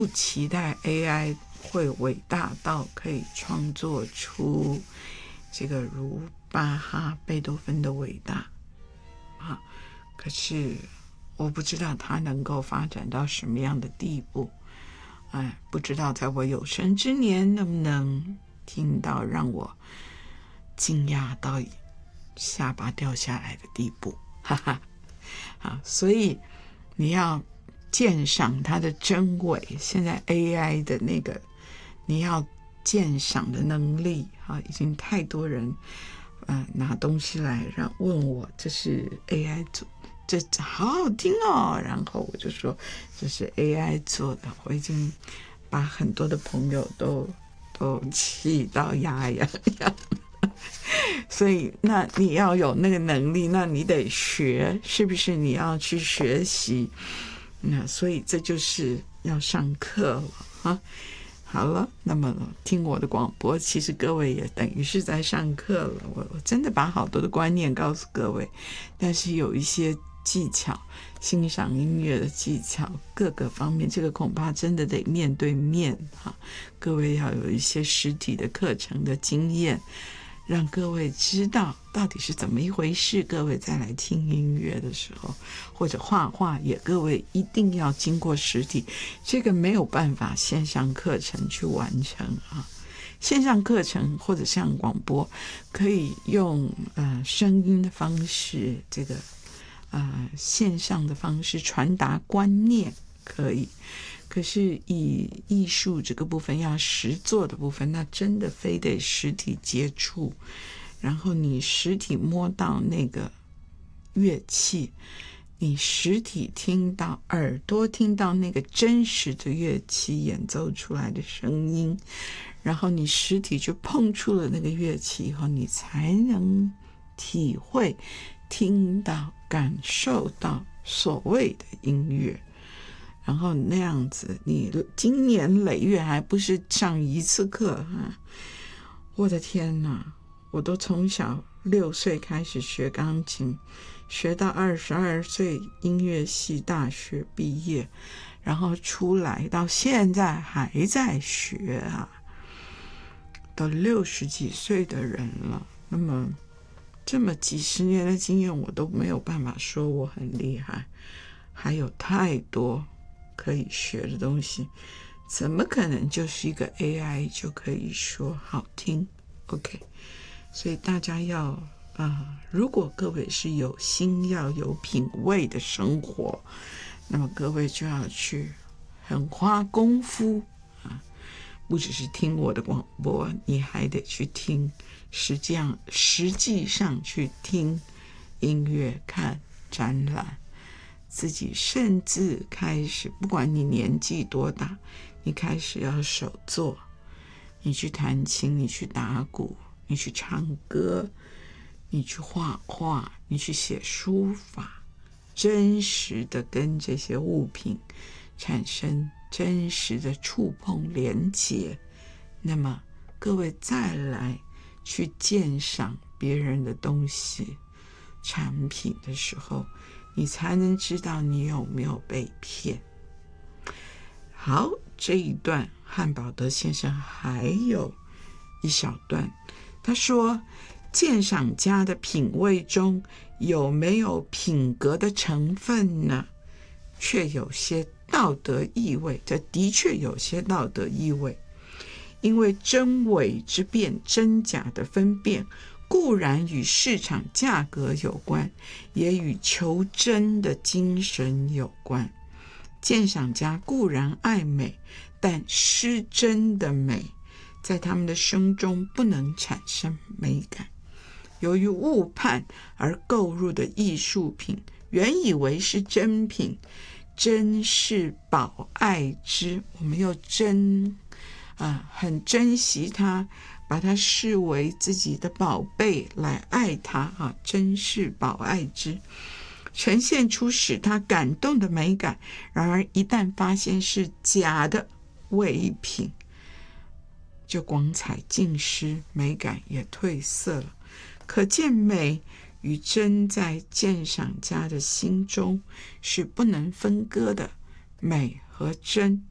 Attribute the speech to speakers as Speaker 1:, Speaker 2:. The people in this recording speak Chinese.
Speaker 1: 不期待 AI 会伟大到可以创作出这个如巴哈、贝多芬的伟大啊，可是我不知道它能够发展到什么样的地步。不知道在我有生之年能不能听到让我惊讶到下巴掉下来的地步，哈哈。好，所以你要鉴赏它的真伪。现在 AI 的那个你要鉴赏的能力已经太多人拿东西来问我，这是 AI 做，这好好听哦，然后我就说这是 AI 做的。我已经把很多的朋友都气到牙痒痒。所以那你要有那个能力，那你得学，是不是？你要去学习。那所以这就是要上课了啊。好了，那么听我的广播，其实各位也等于是在上课了。我真的把好多的观念告诉各位，但是有一些技巧，欣赏音乐的技巧，各个方面，这个恐怕真的得面对面各位要有一些实体的课程的经验，让各位知道到底是怎么一回事。各位再来听音乐的时候，或者画画也，各位一定要经过实体，这个没有办法线上课程去完成线上课程或者像广播可以用声音的方式，这个线上的方式传达观念可以，可是以艺术这个部分，要实作的部分，那真的非得实体接触，然后你实体摸到那个乐器，你实体听到，耳朵听到那个真实的乐器演奏出来的声音，然后你实体就碰触了那个乐器以后，你才能体会、听到、感受到所谓的音乐。然后那样子，你经年累月还不是上一次课我的天哪，我都从小6岁开始学钢琴，学到22岁音乐系大学毕业，然后出来到现在还在学都60几岁的人了。那么这么几十年的经验，我都没有办法说我很厉害，还有太多可以学的东西，怎么可能就是一个 AI 就可以说好听 OK。 所以大家要如果各位是有心要有品味的生活，那么各位就要去很花功夫不只是听我的广播，你还得去听，实际上去听音乐，看展览，自己甚至开始，不管你年纪多大，你开始要手作，你去弹琴，你去打鼓，你去唱歌，你去画画，你去写书法，真实的跟这些物品产生真实的触碰连结，那么各位再来去鉴赏别人的东西产品的时候，你才能知道你有没有被骗。好，这一段汉堡德先生还有一小段，他说鉴赏家的品味中有没有品格的成分呢？却有些道德意味，这的确有些道德意味，因为真伪之辨，真假的分辨固然与市场价格有关，也与求真的精神有关。鉴赏家固然爱美，但失真的美在他们的生中不能产生美感。由于误判而购入的艺术品，原以为是真品，珍视保爱之，我们又很珍惜它，把它视为自己的宝贝来爱它珍视保爱之，呈现出使他感动的美感。然而一旦发现是假的伪品，就光彩尽失，美感也褪色了。可见美与真在鉴赏家的心中是不能分割的，美和真